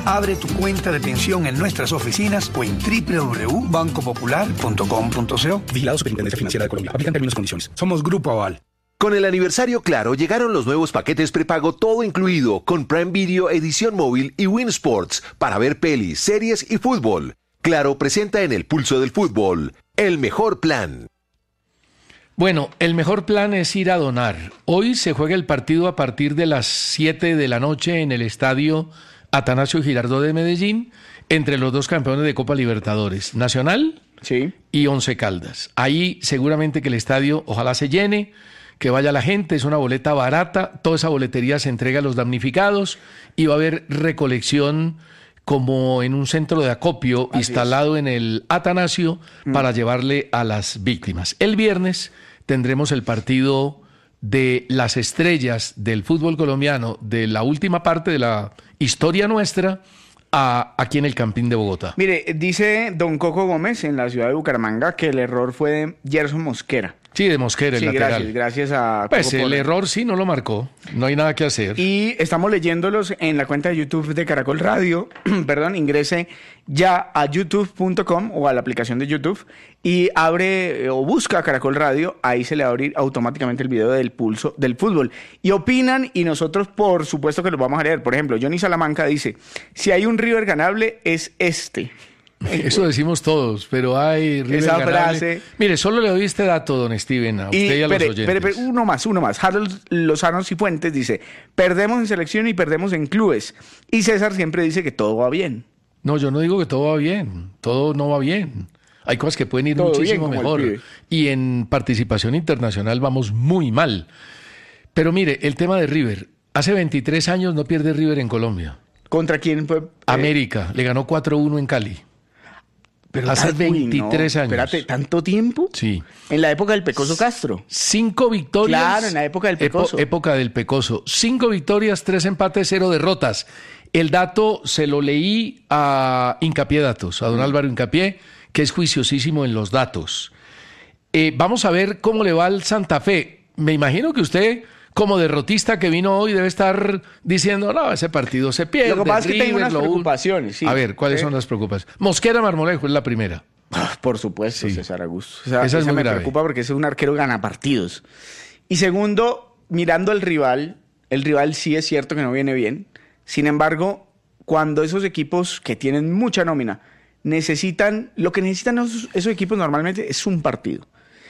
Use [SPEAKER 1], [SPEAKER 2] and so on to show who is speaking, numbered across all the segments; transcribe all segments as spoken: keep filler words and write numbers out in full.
[SPEAKER 1] Abre tu cuenta de pensión en nuestras oficinas o en doble u doble u doble u punto banco popular punto com punto co. Vigilado Superintendencia Financiera de Colombia. Aplican términos y condiciones. Somos Grupo Aval.
[SPEAKER 2] Con el aniversario Claro llegaron los nuevos paquetes prepago todo incluido con Prime Video, edición móvil y Win Sports para ver pelis, series y fútbol. Claro presenta en el pulso del fútbol el mejor plan.
[SPEAKER 3] Bueno, el mejor plan es ir a donar. Hoy se juega el partido a partir de las siete de la noche en el estadio Atanasio Girardot de Medellín entre los dos campeones de Copa Libertadores, Nacional
[SPEAKER 4] sí.
[SPEAKER 3] y Once Caldas. Ahí seguramente que el estadio ojalá se llene, que vaya la gente, es una boleta barata, toda esa boletería se entrega a los damnificados y va a haber recolección como en un centro de acopio Así instalado es. en el Atanasio mm. para llevarle a las víctimas. El viernes tendremos el partido de las estrellas del fútbol colombiano, de la última parte de la historia nuestra, a, aquí en el Campín de Bogotá.
[SPEAKER 4] Mire, dice don Coco Gómez en la ciudad de Bucaramanga que el error fue de Gerson Mosquera.
[SPEAKER 3] Sí, de Mosquera, el
[SPEAKER 4] sí,
[SPEAKER 3] lateral.
[SPEAKER 4] Gracias, gracias a...
[SPEAKER 3] Pues
[SPEAKER 4] Coco
[SPEAKER 3] el
[SPEAKER 4] por...
[SPEAKER 3] error sí no lo marcó, no hay nada que hacer.
[SPEAKER 4] Y estamos leyéndolos en la cuenta de YouTube de Caracol Radio, perdón, ingrese ya a youtube punto com o a la aplicación de YouTube y abre o busca Caracol Radio, ahí se le va a abrir automáticamente el video del pulso del fútbol. Y opinan y nosotros por supuesto que los vamos a leer. Por ejemplo, Johnny Salamanca dice, si hay un River ganable es este.
[SPEAKER 3] Eso decimos todos, pero hay River
[SPEAKER 4] Esa
[SPEAKER 3] ganable.
[SPEAKER 4] frase.
[SPEAKER 3] Mire, solo le doy este dato, don Steven, a usted y, y a
[SPEAKER 4] pere,
[SPEAKER 3] los oyentes.
[SPEAKER 4] Pere, pere, uno más, uno más. Harold Lozano Cifuentes dice, perdemos en selección y perdemos en clubes. Y César siempre dice que todo va bien.
[SPEAKER 3] No, yo no digo que todo va bien, todo no va bien. Hay cosas que pueden ir todo muchísimo bien, mejor. Y en participación internacional vamos muy mal. Pero mire, el tema de River. Hace veintitrés años no pierde River en Colombia.
[SPEAKER 4] ¿Contra quién fue?
[SPEAKER 3] América, eh... le ganó cuatro uno en Cali.
[SPEAKER 4] Pero
[SPEAKER 3] hace veintitrés
[SPEAKER 4] uy, no,
[SPEAKER 3] años.
[SPEAKER 4] Espérate, ¿tanto tiempo?
[SPEAKER 3] Sí.
[SPEAKER 4] En la época del Pecoso Castro.
[SPEAKER 3] Cinco victorias.
[SPEAKER 4] Claro, en la época del Pecoso.
[SPEAKER 3] Epo, época del Pecoso. Cinco victorias, tres empates, cero derrotas. El dato se lo leí a Hincapié Datos, a don Álvaro Hincapié, que es juiciosísimo en los datos. Eh, vamos a ver cómo le va al Santa Fe. Me imagino que usted, como derrotista que vino hoy, debe estar diciendo, no, ese partido se pierde.
[SPEAKER 4] Lo que pasa
[SPEAKER 3] River,
[SPEAKER 4] es que tengo unas
[SPEAKER 3] lo...
[SPEAKER 4] preocupaciones. Sí.
[SPEAKER 3] A ver, ¿cuáles eh. son las preocupaciones? Mosquera Marmolejo es la primera.
[SPEAKER 4] Por supuesto, sí. César Augusto. O sea,
[SPEAKER 3] esa es
[SPEAKER 4] esa
[SPEAKER 3] muy
[SPEAKER 4] me
[SPEAKER 3] grave.
[SPEAKER 4] preocupa porque ese es un arquero gana partidos. Y segundo, mirando al rival, el rival sí es cierto que no viene bien. Sin embargo, cuando esos equipos que tienen mucha nómina necesitan, lo que necesitan esos, esos equipos normalmente es un partido.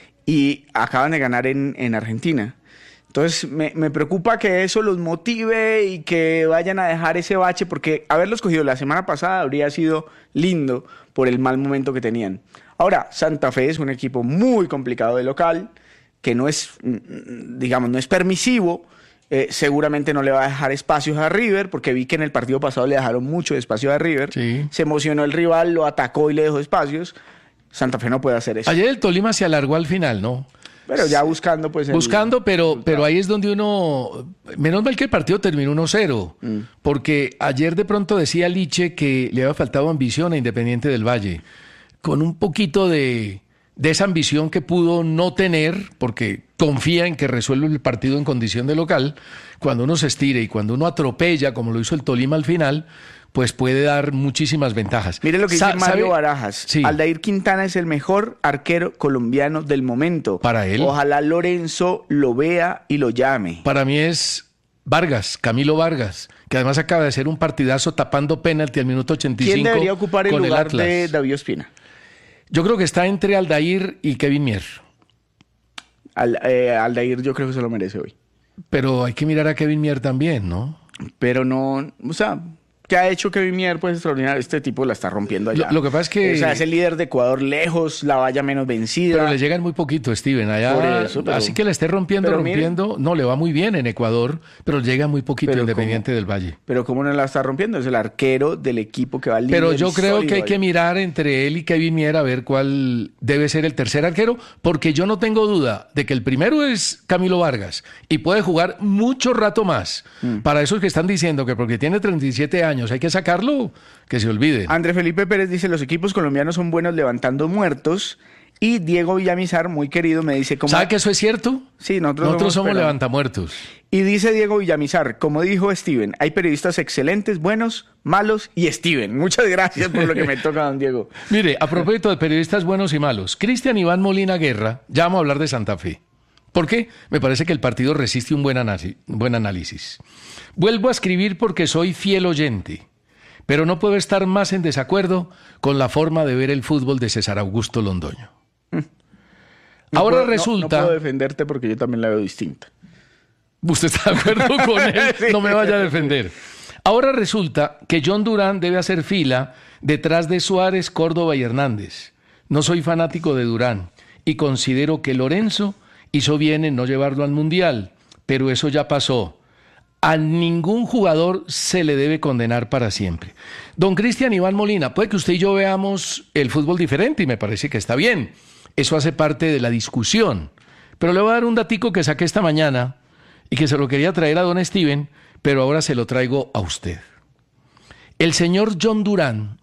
[SPEAKER 4] Y acaban de ganar en, en Argentina. Entonces me, me preocupa que eso los motive y que vayan a dejar ese bache, porque haberlos cogido la semana pasada habría sido lindo por el mal momento que tenían. Ahora, Santa Fe es un equipo muy complicado de local, que no es, digamos, no es permisivo. Eh, seguramente no le va a dejar espacios a River, porque vi que en el partido pasado le dejaron mucho espacio a River.
[SPEAKER 3] Sí.
[SPEAKER 4] Se emocionó el rival, lo atacó y le dejó espacios. Santa Fe no puede hacer eso.
[SPEAKER 3] Ayer el Tolima se alargó al final, ¿no?
[SPEAKER 4] Pero ya buscando, pues... El...
[SPEAKER 3] Buscando, pero, pero ahí es donde uno... Menos mal que el partido terminó uno cero, mm. porque ayer de pronto decía Liche que le había faltado ambición a Independiente del Valle. Con un poquito de, de esa ambición que pudo no tener, porque confía en que resuelve el partido en condición de local, cuando uno se estire y cuando uno atropella, como lo hizo el Tolima al final, pues puede dar muchísimas ventajas.
[SPEAKER 4] Mire lo que dice
[SPEAKER 3] Sa-
[SPEAKER 4] Mario
[SPEAKER 3] ¿sabe?
[SPEAKER 4] Barajas.
[SPEAKER 3] Sí.
[SPEAKER 4] Aldair Quintana es el mejor arquero colombiano del momento.
[SPEAKER 3] Para él.
[SPEAKER 4] Ojalá Lorenzo lo vea y lo llame.
[SPEAKER 3] Para mí es Vargas, Camilo Vargas, que además acaba de hacer un partidazo tapando penalti al minuto ochenta y cinco.
[SPEAKER 4] ¿Quién debería ocupar el
[SPEAKER 3] con
[SPEAKER 4] lugar
[SPEAKER 3] el
[SPEAKER 4] de David Ospina?
[SPEAKER 3] Yo creo que está entre Aldair y Kevin Mier.
[SPEAKER 4] Al, eh, Aldair yo creo que se lo merece hoy.
[SPEAKER 3] Pero hay que mirar a Kevin Mier también, ¿no?
[SPEAKER 4] Pero no, o sea, ¿qué ha hecho Kevin Mier? Pues extraordinario, este tipo la está rompiendo allá.
[SPEAKER 3] Lo, lo que pasa es que...
[SPEAKER 4] O sea, es el líder de Ecuador lejos, la valla menos vencida.
[SPEAKER 3] Pero le llegan muy poquito, Steven, allá.
[SPEAKER 4] Por eso, pero,
[SPEAKER 3] así que le esté rompiendo, rompiendo. Mire, no, le va muy bien en Ecuador, pero llega muy poquito Independiente
[SPEAKER 4] ¿cómo?
[SPEAKER 3] del Valle.
[SPEAKER 4] Pero ¿cómo no la está rompiendo? Es el arquero del equipo que va al líder.
[SPEAKER 3] Pero yo creo que hay
[SPEAKER 4] ahí.
[SPEAKER 3] que mirar entre él y Kevin Mier a ver cuál debe ser el tercer arquero, porque yo no tengo duda de que el primero es Camilo Vargas y puede jugar mucho rato más. Mm. Para esos que están diciendo que porque tiene treinta y siete años años. Hay que sacarlo, que se olvide.
[SPEAKER 4] André Felipe Pérez dice, los equipos colombianos son buenos levantando muertos. Y Diego Villamizar, muy querido, me dice... ¿cómo...
[SPEAKER 3] ¿Sabe que eso es cierto?
[SPEAKER 4] Sí, nosotros,
[SPEAKER 3] nosotros somos,
[SPEAKER 4] somos
[SPEAKER 3] levantamuertos.
[SPEAKER 4] Y dice Diego Villamizar, como dijo Steven, hay periodistas excelentes, buenos, malos y Steven. Muchas gracias por lo que me toca, don Diego.
[SPEAKER 3] Mire, a propósito de periodistas buenos y malos, Cristian Iván Molina Guerra, ya vamos a hablar de Santa Fe. ¿Por qué? Me parece que el partido resiste un buen análisis, buen análisis. Vuelvo a escribir porque soy fiel oyente, pero no puedo estar más en desacuerdo con la forma de ver el fútbol de César Augusto Londoño.
[SPEAKER 4] No
[SPEAKER 3] Ahora
[SPEAKER 4] puedo,
[SPEAKER 3] resulta...
[SPEAKER 4] No, no puedo defenderte porque yo también la veo distinta.
[SPEAKER 3] ¿Usted está de acuerdo con él?
[SPEAKER 4] Sí.
[SPEAKER 3] No me vaya a defender. Ahora resulta que John Durán debe hacer fila detrás de Suárez, Córdoba y Hernández. No soy fanático de Durán y considero que Lorenzo hizo bien en no llevarlo al Mundial, pero eso ya pasó. A ningún jugador se le debe condenar para siempre. Don Cristian Iván Molina, puede que usted y yo veamos el fútbol diferente y me parece que está bien. Eso hace parte de la discusión. Pero le voy a dar un datico que saqué esta mañana y que se lo quería traer a don Steven, pero ahora se lo traigo a usted. El señor John Durán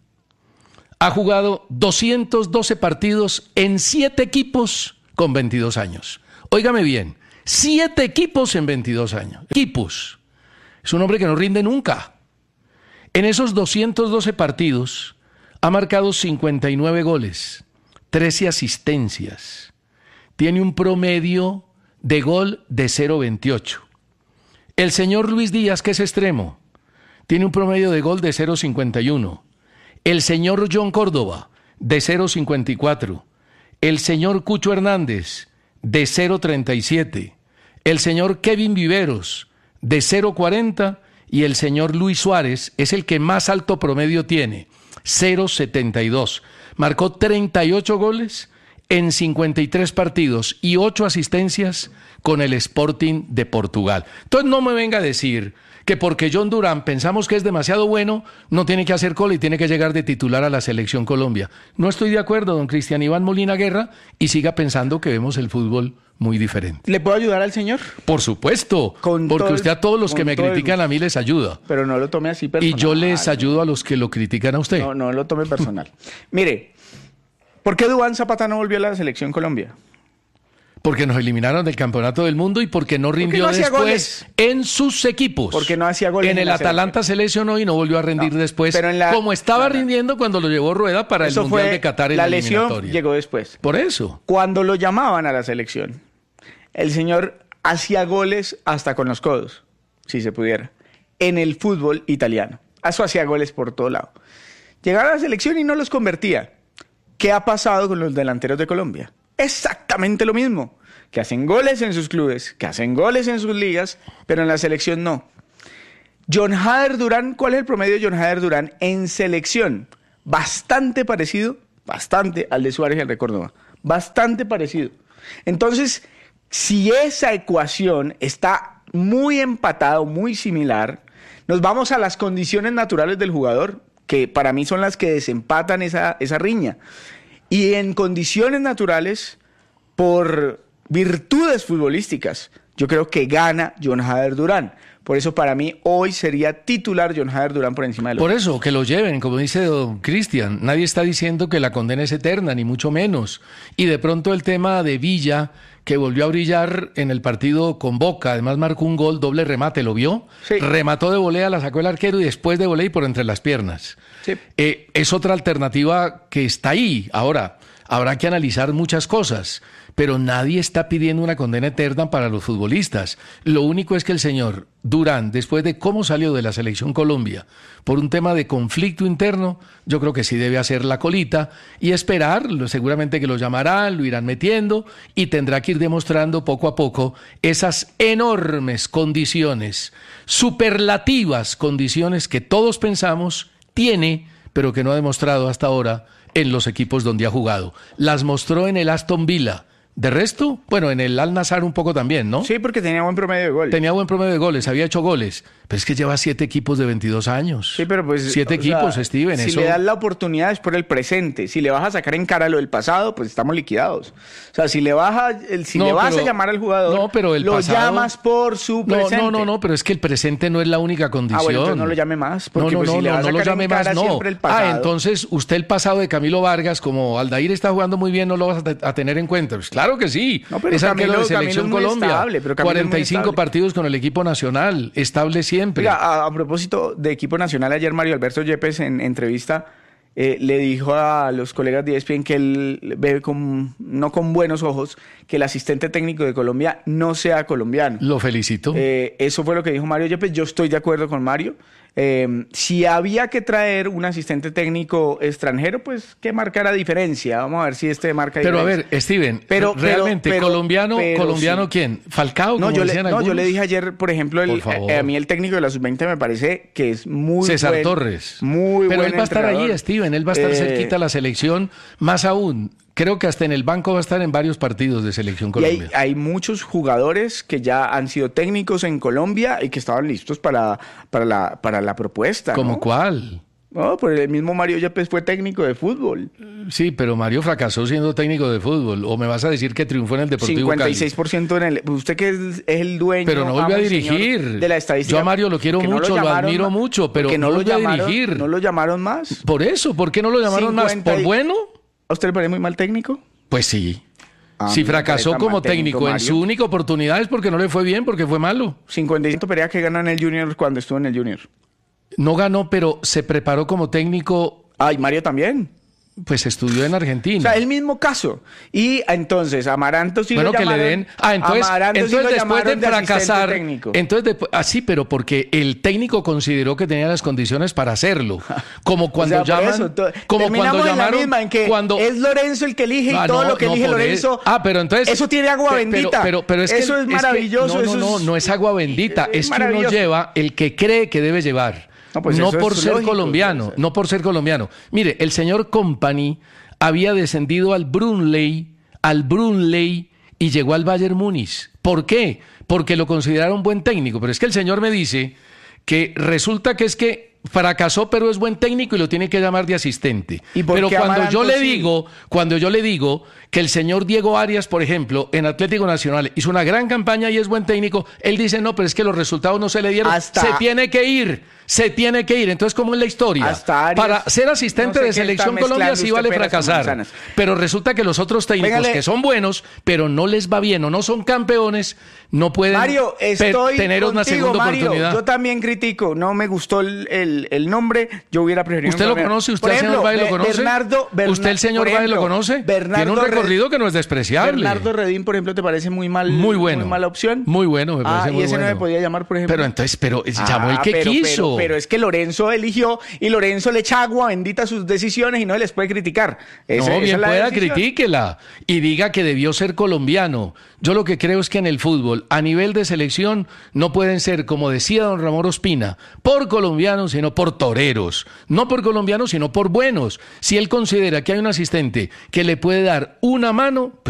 [SPEAKER 3] ha jugado doscientos doce partidos en siete equipos con veintidós años. Óigame bien, siete equipos en veintidós años. Equipos. Es un hombre que no rinde nunca. En esos doscientos doce partidos ha marcado cincuenta y nueve goles, trece asistencias. Tiene un promedio de gol de cero punto veintiocho. El señor Luis Díaz, que es extremo, tiene un promedio de gol de cero punto cincuenta y uno. El señor John Córdoba, de cero punto cincuenta y cuatro. El señor Cucho Hernández, de cero punto treinta y siete. El señor Kevin Viveros, de cero punto cuarenta. Y el señor Luis Suárez es el que más alto promedio tiene, cero punto setenta y dos. Marcó treinta y ocho goles en cincuenta y tres partidos y ocho asistencias con el Sporting de Portugal. Entonces no me venga a decir que porque John Durán pensamos que es demasiado bueno, no tiene que hacer cola y tiene que llegar de titular a la Selección Colombia. No estoy de acuerdo, don Cristian Iván Molina Guerra, y siga pensando que vemos el fútbol muy diferente.
[SPEAKER 4] ¿Le puedo ayudar al señor?
[SPEAKER 3] Por supuesto,
[SPEAKER 4] Con
[SPEAKER 3] porque
[SPEAKER 4] todo el-
[SPEAKER 3] usted a todos los que
[SPEAKER 4] con
[SPEAKER 3] me
[SPEAKER 4] todo el
[SPEAKER 3] critican
[SPEAKER 4] gusto.
[SPEAKER 3] a mí les ayuda.
[SPEAKER 4] Pero no lo tome así personal.
[SPEAKER 3] Y yo les ayudo a los que lo critican a usted.
[SPEAKER 4] No, no lo tome personal. Mire, ¿por qué Duván Zapata no volvió a la Selección Colombia?
[SPEAKER 3] Porque nos eliminaron del Campeonato del Mundo y porque no rindió
[SPEAKER 4] no hacía
[SPEAKER 3] después
[SPEAKER 4] goles?
[SPEAKER 3] en sus equipos.
[SPEAKER 4] Porque no hacía goles
[SPEAKER 3] En
[SPEAKER 4] en
[SPEAKER 3] el
[SPEAKER 4] la
[SPEAKER 3] Atalanta se lesionó y no volvió a rendir
[SPEAKER 4] No,
[SPEAKER 3] después,
[SPEAKER 4] pero en la-
[SPEAKER 3] como estaba
[SPEAKER 4] no, no.
[SPEAKER 3] rindiendo cuando lo llevó Rueda para
[SPEAKER 4] Eso
[SPEAKER 3] el Mundial
[SPEAKER 4] fue,
[SPEAKER 3] de Qatar en
[SPEAKER 4] la
[SPEAKER 3] la
[SPEAKER 4] lesión
[SPEAKER 3] eliminatoria.
[SPEAKER 4] llegó después.
[SPEAKER 3] Por eso.
[SPEAKER 4] Cuando lo llamaban a la selección, el señor hacía goles hasta con los codos, si se pudiera, en el fútbol italiano. Eso hacía goles por todo lado. Llegaba a la selección y no los convertía. ¿Qué ha pasado con los delanteros de Colombia? Exactamente lo mismo. Que hacen goles en sus clubes, que hacen goles en sus ligas, pero en la selección no. John Hader Durán, ¿cuál es el promedio de John Hader Durán en selección? Bastante parecido, bastante al de Suárez y al de Córdoba. Bastante parecido. Entonces, si esa ecuación está muy empatada o muy similar, nos vamos a las condiciones naturales del jugador, que para mí son las que desempatan esa, esa riña. Y en condiciones naturales, por virtudes futbolísticas, yo creo que gana John Hader Durán. Por eso para mí hoy sería titular John Hader Durán por encima de los
[SPEAKER 3] Por eso, que lo lleven, como dice don Cristian. Nadie está diciendo que la condena es eterna, ni mucho menos. Y de pronto el tema de Villa, que volvió a brillar en el partido con Boca, además marcó un gol, doble remate, ¿lo vio?
[SPEAKER 4] Sí.
[SPEAKER 3] Remató de volea, la sacó el arquero y después de volea y por entre las piernas.
[SPEAKER 4] Sí.
[SPEAKER 3] Eh, es otra alternativa que está ahí. Ahora, habrá que analizar muchas cosas, pero nadie está pidiendo una condena eterna para los futbolistas. Lo único es que el señor Durán, después de cómo salió de la Selección Colombia por un tema de conflicto interno, yo creo que sí debe hacer la colita y esperar, lo- seguramente que lo llamarán, lo irán metiendo y tendrá que ir demostrando poco a poco esas enormes condiciones, superlativas condiciones que todos pensamos tiene, pero que no ha demostrado hasta ahora en los equipos donde ha jugado. Las mostró en el Aston Villa, De resto, bueno, en el Al-Nassr un poco también, ¿no?
[SPEAKER 4] Sí, porque tenía buen promedio de gol.
[SPEAKER 3] Tenía buen promedio de goles, había hecho goles. Pero es que lleva siete equipos de veintidós años.
[SPEAKER 4] Sí, pero pues...
[SPEAKER 3] Siete equipos, sea, Steven.
[SPEAKER 4] Si
[SPEAKER 3] eso...
[SPEAKER 4] le das la oportunidad es por el presente. Si le vas a sacar en cara lo del pasado, pues estamos liquidados. O sea, si le vas a, el, si no, le vas pero, a llamar al jugador,
[SPEAKER 3] no, pero el
[SPEAKER 4] lo
[SPEAKER 3] pasado...
[SPEAKER 4] llamas por su presente.
[SPEAKER 3] No, no, no, no, pero es que el presente no es la única condición.
[SPEAKER 4] Ah, bueno, entonces no lo llame más. Porque
[SPEAKER 3] no, no,
[SPEAKER 4] pues,
[SPEAKER 3] no,
[SPEAKER 4] si le
[SPEAKER 3] no,
[SPEAKER 4] vas a
[SPEAKER 3] no lo llame más, no.
[SPEAKER 4] El pasado,
[SPEAKER 3] ah, entonces usted el pasado de Camilo Vargas, como Aldair está jugando muy bien, no lo vas a, te- a tener en cuenta. Pues claro que sí.
[SPEAKER 4] No, pero
[SPEAKER 3] es arquero de Selección Colombia.
[SPEAKER 4] Estable, pero
[SPEAKER 3] cuarenta y cinco partidos con el equipo nacional, estable siempre.
[SPEAKER 4] Mira, a, a propósito de equipo nacional, ayer Mario Alberto Yepes en entrevista eh, le dijo a los colegas de E S P N que él ve con, no con buenos ojos que el asistente técnico de Colombia no sea colombiano.
[SPEAKER 3] Lo felicito.
[SPEAKER 4] Eh, eso fue lo que dijo Mario Yepes. Yo estoy de acuerdo con Mario. Eh, si había que traer un asistente técnico extranjero, pues que marcara diferencia. Vamos a ver si este marca
[SPEAKER 3] pero
[SPEAKER 4] diferencia.
[SPEAKER 3] Pero a ver, Steven,
[SPEAKER 4] pero,
[SPEAKER 3] realmente,
[SPEAKER 4] pero,
[SPEAKER 3] colombiano,
[SPEAKER 4] pero,
[SPEAKER 3] colombiano
[SPEAKER 4] sí.
[SPEAKER 3] ¿Quién? ¿Falcao?
[SPEAKER 4] No, yo le, no
[SPEAKER 3] algunos?
[SPEAKER 4] yo le dije ayer, por ejemplo, el,
[SPEAKER 3] por
[SPEAKER 4] eh, a mí el técnico de la sub veinte me parece que es muy
[SPEAKER 3] César
[SPEAKER 4] buen,
[SPEAKER 3] Torres.
[SPEAKER 4] Muy
[SPEAKER 3] pero
[SPEAKER 4] buen
[SPEAKER 3] él va a estar
[SPEAKER 4] entrenador.
[SPEAKER 3] ahí, Steven, él va a estar
[SPEAKER 4] eh,
[SPEAKER 3] cerquita a la selección, más aún. Creo que hasta en el banco va a estar en varios partidos de Selección Colombia.
[SPEAKER 4] Y hay, hay muchos jugadores que ya han sido técnicos en Colombia y que estaban listos para, para, la, para la propuesta.
[SPEAKER 3] ¿Cómo
[SPEAKER 4] ¿no?
[SPEAKER 3] cuál?
[SPEAKER 4] No, pues el mismo Mario Yepes fue técnico de fútbol.
[SPEAKER 3] Sí, pero Mario fracasó siendo técnico de fútbol. ¿O me vas a decir que triunfó en el Deportivo
[SPEAKER 4] cincuenta y seis por ciento
[SPEAKER 3] Cali?
[SPEAKER 4] en el... Usted que es, es el dueño...
[SPEAKER 3] Pero no vuelve a dirigir.
[SPEAKER 4] De la estadística.
[SPEAKER 3] Yo a Mario lo quiero mucho,
[SPEAKER 4] no
[SPEAKER 3] lo,
[SPEAKER 4] lo
[SPEAKER 3] admiro mucho, pero
[SPEAKER 4] no,
[SPEAKER 3] no
[SPEAKER 4] lo
[SPEAKER 3] vuelve
[SPEAKER 4] llamaron,
[SPEAKER 3] a dirigir.
[SPEAKER 4] ¿No lo llamaron más?
[SPEAKER 3] Por eso, ¿por qué no lo llamaron más? ¿Por bueno?
[SPEAKER 4] ¿A usted le parece muy mal técnico?
[SPEAKER 3] Pues sí.
[SPEAKER 4] Ah,
[SPEAKER 3] si fracasó como técnico, técnico en su única oportunidad es porque no le fue bien, porque fue malo.
[SPEAKER 4] cincuenta y cinco Perea que ganó en el Junior cuando estuvo en el Junior.
[SPEAKER 3] No ganó, pero se preparó como técnico.
[SPEAKER 4] Ay, Mario también.
[SPEAKER 3] Pues estudió en Argentina.
[SPEAKER 4] O sea, el mismo caso. Y entonces, Amaranto sí
[SPEAKER 3] bueno,
[SPEAKER 4] lo llamaron.
[SPEAKER 3] Bueno, que le den... Ah, entonces,
[SPEAKER 4] Amaranto
[SPEAKER 3] entonces
[SPEAKER 4] sí
[SPEAKER 3] después de fracasar...
[SPEAKER 4] De
[SPEAKER 3] entonces, después, ah, sí, pero porque el técnico consideró que tenía las condiciones para hacerlo. Como cuando
[SPEAKER 4] o sea,
[SPEAKER 3] llaman...
[SPEAKER 4] Eso, to-
[SPEAKER 3] como cuando
[SPEAKER 4] en
[SPEAKER 3] llamaron...
[SPEAKER 4] La misma, en que
[SPEAKER 3] cuando,
[SPEAKER 4] es Lorenzo el que elige y ah, todo no, lo que no, elige Lorenzo...
[SPEAKER 3] Ah, pero entonces...
[SPEAKER 4] Eso tiene agua bendita.
[SPEAKER 3] Pero, pero, pero es que,
[SPEAKER 4] eso es maravilloso.
[SPEAKER 3] Es que, no, no, no,
[SPEAKER 4] es,
[SPEAKER 3] no es agua bendita. Es, es que uno lleva el que cree que debe llevar. No, pues no por ser lógico, colombiano. No por ser colombiano. Mire, el señor Company... había descendido al Brunley, al Brunley y llegó al Bayern Múnich. ¿Por qué? Porque lo consideraron buen técnico. Pero es que el señor me dice que resulta que es que fracasó, pero es buen técnico y lo tiene que llamar de asistente.
[SPEAKER 4] ¿Y por
[SPEAKER 3] pero
[SPEAKER 4] qué
[SPEAKER 3] cuando
[SPEAKER 4] Amaranto
[SPEAKER 3] yo le
[SPEAKER 4] sí?
[SPEAKER 3] digo, cuando yo le digo que el señor Diego Arias, por ejemplo, en Atlético Nacional hizo una gran campaña y es buen técnico, él dice, no, pero es que los resultados no se le dieron. Hasta... Se tiene que ir, se tiene que ir. Entonces, ¿cómo es la historia?
[SPEAKER 4] Hasta Arias,
[SPEAKER 3] para ser asistente
[SPEAKER 4] no sé
[SPEAKER 3] de Selección Colombia sí vale fracasar. Pero resulta que los otros técnicos Véngale. que son buenos, pero no les va bien o no son campeones, no pueden
[SPEAKER 4] Mario, estoy
[SPEAKER 3] tener
[SPEAKER 4] contigo,
[SPEAKER 3] una segunda
[SPEAKER 4] Mario,
[SPEAKER 3] oportunidad.
[SPEAKER 4] Yo también critico, no me gustó el, el, el nombre, yo hubiera preferido...
[SPEAKER 3] ¿Usted lo conoce? ¿Usted, ejemplo, señor Valle, lo conoce?
[SPEAKER 4] Bernardo, Bernardo,
[SPEAKER 3] ¿Usted, el señor Valle, lo conoce?
[SPEAKER 4] Bernardo
[SPEAKER 3] Tiene un recorrido Red... que no es despreciable.
[SPEAKER 4] Bernardo Redín, por ejemplo, ¿te parece muy mal?
[SPEAKER 3] Muy bueno.
[SPEAKER 4] Muy mala opción.
[SPEAKER 3] Muy bueno, me parece
[SPEAKER 4] ah,
[SPEAKER 3] muy
[SPEAKER 4] y ese
[SPEAKER 3] bueno.
[SPEAKER 4] no me podía llamar, por ejemplo.
[SPEAKER 3] Pero entonces, pero
[SPEAKER 4] ah,
[SPEAKER 3] llamó el que
[SPEAKER 4] pero,
[SPEAKER 3] quiso.
[SPEAKER 4] Pero, pero es que Lorenzo eligió y Lorenzo le echa agua bendita a sus decisiones y no les puede criticar. Ese,
[SPEAKER 3] no, bien pueda,
[SPEAKER 4] decisión.
[SPEAKER 3] critíquela y diga que debió ser colombiano. Yo lo que creo es que en el fútbol, a nivel de selección, no pueden ser, como decía don Ramón Ospina, por colombianos, sino por toreros. No por colombianos, sino por buenos. Si él considera que hay un asistente que le puede dar una mano, pues